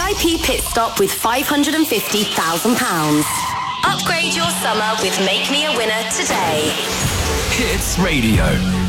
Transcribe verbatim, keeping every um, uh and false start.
I P Pit Stop with five hundred fifty thousand pounds. Upgrade your summer with Make Me a Winner today. Hits Radio.